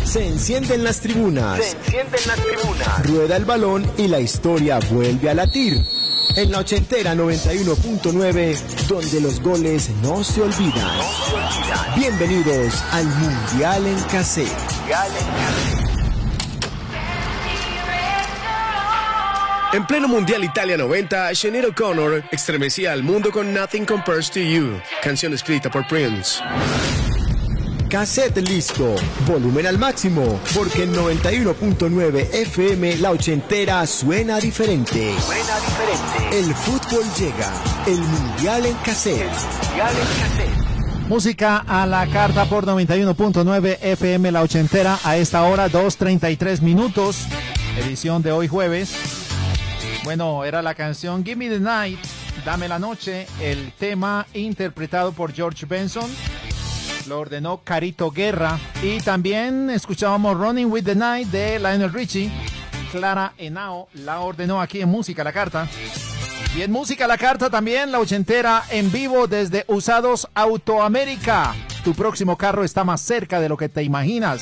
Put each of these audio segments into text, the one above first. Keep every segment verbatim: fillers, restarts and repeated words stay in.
Se encienden las tribunas. Se encienden las tribunas. Rueda el balón y la historia vuelve a latir. En la ochentera noventa y uno punto nueve, donde los goles no se olvidan. No se olvidan. Bienvenidos al Mundial en Cassette. Mundial en Cassette. En pleno Mundial Italia noventa, Sinéad O'Connor estremecía al mundo con Nothing Compares to You, canción escrita por Prince. Cassette listo, volumen al máximo, porque en noventa y uno punto nueve F M la ochentera suena diferente. Suena diferente. El fútbol llega, el Mundial en Cassette. El Mundial en Cassette. Música a la carta por noventa y uno punto nueve F M la ochentera a esta hora, dos treinta y tres minutos, edición de hoy jueves. Bueno, era la canción Give Me the Night, Dame la Noche, el tema interpretado por George Benson. Lo ordenó Carito Guerra. Y también escuchábamos Running with the Night de Lionel Richie. Clara Henao la ordenó aquí en Música a la Carta. Y en Música a la Carta también la ochentera en vivo desde Usados Autoamérica. Tu próximo carro está más cerca de lo que te imaginas.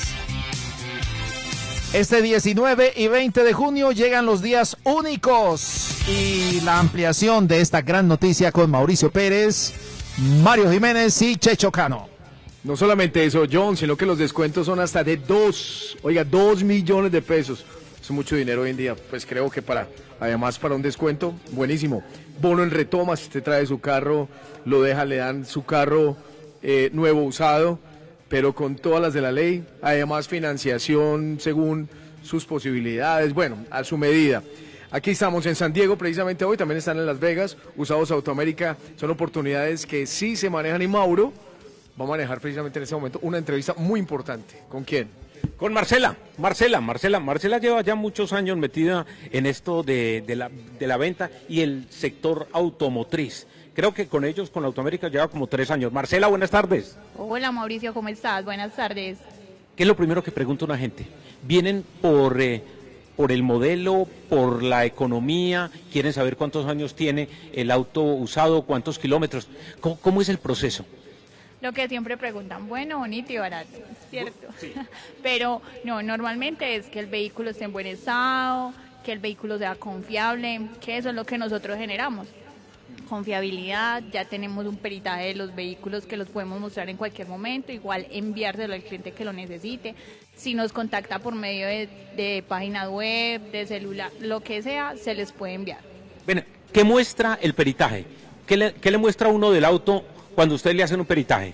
Este diecinueve y veinte de junio llegan los días únicos. Y la ampliación de esta gran noticia con Mauricio Pérez, Mario Jiménez y Checho Cano. No solamente eso, John, sino que los descuentos son hasta de dos, oiga, dos millones de pesos. Es mucho dinero hoy en día, pues creo que para, además para un descuento, buenísimo. Bono en retoma, si usted trae su carro, lo deja, le dan su carro eh, nuevo, usado, pero con todas las de la ley. Además financiación según sus posibilidades, bueno, a su medida. Aquí estamos en San Diego, precisamente hoy, también están en Las Vegas, Usados Autoamérica, son oportunidades que sí se manejan y Mauro va a manejar precisamente en este momento una entrevista muy importante. ¿Con quién? Con Marcela, Marcela, Marcela, Marcela lleva ya muchos años metida en esto de, de, la, de la venta y el sector automotriz. Creo que con ellos, con Autoamérica, lleva como tres años. Marcela, buenas tardes. Hola Mauricio, ¿cómo estás? Buenas tardes. ¿Qué es lo primero que pregunta una gente? ¿Vienen por, eh, por el modelo, por la economía? ¿Quieren saber cuántos años tiene el auto usado, cuántos kilómetros? ¿Cómo, cómo es el proceso? Lo que siempre preguntan, bueno, bonito y barato, ¿cierto? Sí. Pero no, normalmente es que el vehículo esté en buen estado, que el vehículo sea confiable, que eso es lo que nosotros generamos. Confiabilidad, ya tenemos un peritaje de los vehículos que los podemos mostrar en cualquier momento, igual enviárselo al cliente que lo necesite. Si nos contacta por medio de, de página web, de celular, lo que sea, se les puede enviar. Bueno, ¿qué muestra el peritaje? ¿Qué le, qué le muestra a uno del auto cuando usted le hacen un peritaje?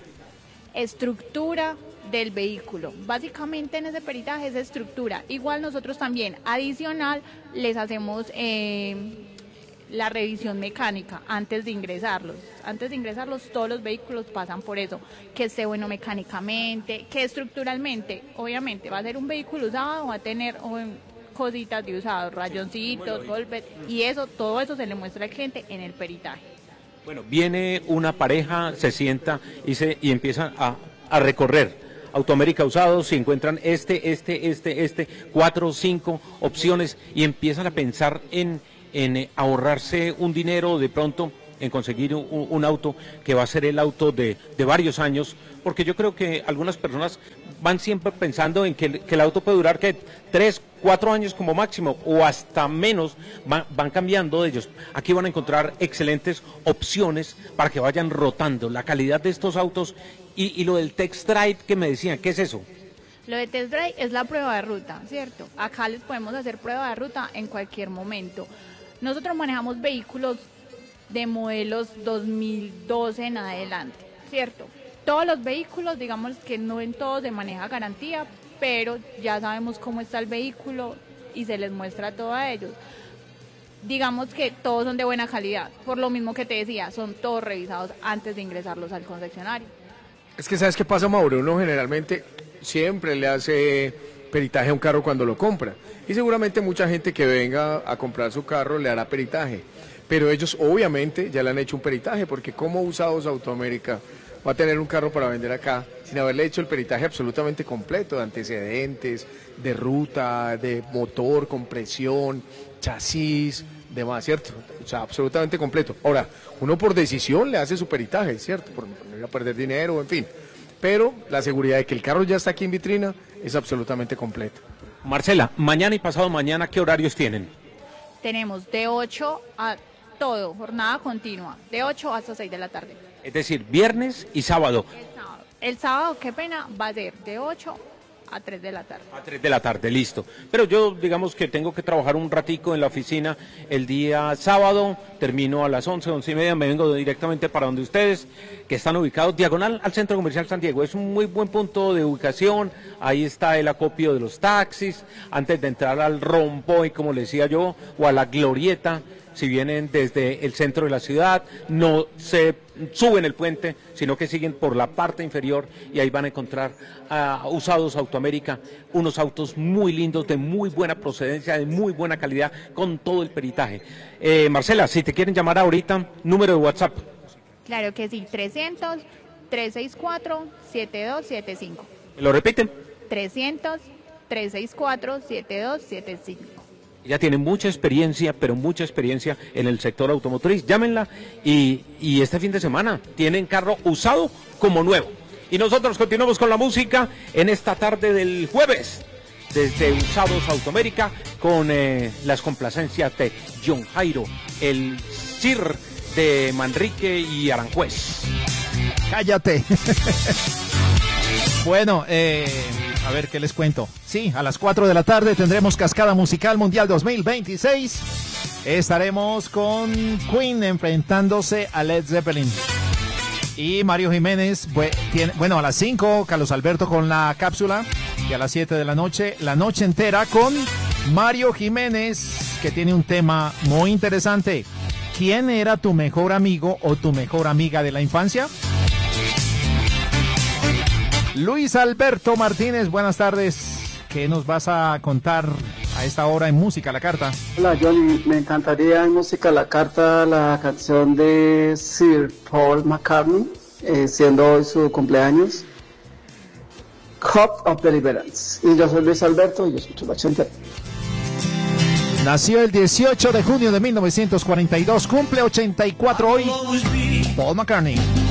Estructura del vehículo. Básicamente en ese peritaje es estructura. Igual nosotros también, adicional, les hacemos eh, la revisión mecánica antes de ingresarlos. Antes de ingresarlos, todos los vehículos pasan por eso. Que esté bueno mecánicamente, que estructuralmente, obviamente, va a ser un vehículo usado, va a tener oh, cositas de usado, rayoncitos, golpes, y eso, todo eso se le muestra al cliente en el peritaje. Bueno, viene una pareja, se sienta y, se, y empiezan a, a recorrer Autoamérica Usados, si encuentran este, este, este, este, cuatro o cinco opciones y empiezan a pensar en, en ahorrarse un dinero, de pronto en conseguir un, un auto que va a ser el auto de, de varios años, porque yo creo que algunas personas van siempre pensando en que el, que el auto puede durar que tres, cuatro años como máximo o hasta menos, van, van cambiando de ellos. Aquí van a encontrar excelentes opciones para que vayan rotando la calidad de estos autos y, y lo del test drive que me decían, ¿qué es eso? Lo de test drive es la prueba de ruta, ¿cierto? Acá les podemos hacer prueba de ruta en cualquier momento. Nosotros manejamos vehículos de modelos dos mil doce en adelante, ¿cierto? Todos los vehículos, digamos que no en todos se maneja garantía, pero ya sabemos cómo está el vehículo y se les muestra todo a ellos. Digamos que todos son de buena calidad, por lo mismo que te decía, son todos revisados antes de ingresarlos al concesionario. Es que ¿sabes qué pasa, Mauro? Uno generalmente siempre le hace peritaje a un carro cuando lo compra, y seguramente mucha gente que venga a comprar su carro le hará peritaje, pero ellos obviamente ya le han hecho un peritaje, porque como Usados Autoamérica va a tener un carro para vender acá sin haberle hecho el peritaje absolutamente completo de antecedentes, de ruta, de motor, compresión, chasis, demás, ¿cierto? O sea, absolutamente completo. Ahora, uno por decisión le hace su peritaje, ¿cierto? Por no ir a perder dinero, en fin. pero la seguridad de que el carro ya está aquí en vitrina es absolutamente completa. Marcela, mañana y pasado mañana, ¿qué horarios tienen? Tenemos de ocho a todo, jornada continua, de ocho hasta seis de la tarde. Es decir, viernes y sábado. El sábado, el sábado, qué pena, va a ser de ocho a tres de la tarde. A tres de la tarde, listo. Pero yo, digamos que tengo que trabajar un ratico en la oficina el día sábado, termino a las once, once y media, me vengo directamente para donde ustedes, que están ubicados diagonal al Centro Comercial San Diego. Es un muy buen punto de ubicación, ahí está el acopio de los taxis, antes de entrar al rompoy, como le decía yo, o a la glorieta. Si vienen desde el centro de la ciudad, no se suben el puente, sino que siguen por la parte inferior y ahí van a encontrar uh, Usados Autoamérica, unos autos muy lindos, de muy buena procedencia, de muy buena calidad, con todo el peritaje. Eh, Marcela, si te quieren llamar ahorita, número de WhatsApp. Claro que sí, trescientos, trescientos sesenta y cuatro, setenta y dos setenta y cinco. ¿Me lo repiten? trescientos, trescientos sesenta y cuatro, setenta y dos setenta y cinco. Ella tiene mucha experiencia, pero mucha experiencia en el sector automotriz. Llámenla y, y este fin de semana tienen carro usado como nuevo. Y nosotros continuamos con la música en esta tarde del jueves, desde Usados Autoamérica, con eh, las complacencias de John Jairo, el C I R de Manrique y Aranjuez. Cállate. Bueno, eh... a ver, ¿qué les cuento? Sí, a las cuatro de la tarde tendremos Cascada Musical Mundial dos mil veintiséis. Estaremos con Queen enfrentándose a Led Zeppelin. Y Mario Jiménez, bueno, a las cinco, Carlos Alberto con la cápsula. Y a las siete de la noche, la noche entera con Mario Jiménez, que tiene un tema muy interesante. ¿Quién era tu mejor amigo o tu mejor amiga de la infancia? Luis Alberto Martínez, buenas tardes. ¿Qué nos vas a contar a esta hora en Música a la Carta? Hola Johnny, me encantaría en Música a la Carta la canción de Sir Paul McCartney, eh, siendo hoy su cumpleaños, Cup of Deliverance. Y yo soy Luis Alberto y yo escucho la ochenta. Nació el dieciocho de junio de mil novecientos cuarenta y dos, cumple ochenta y cuatro hoy, Paul McCartney.